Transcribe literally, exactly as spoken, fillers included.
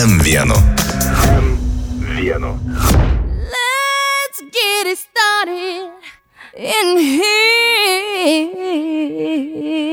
M vienu. M vienu. Let's get it started in here.